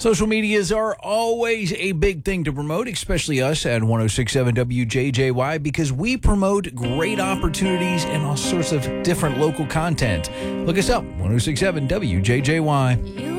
Social medias are always a big thing to promote, especially us at 1067 WJJY, because we promote great opportunities and all sorts of different local content. Look us up, 1067 WJJY.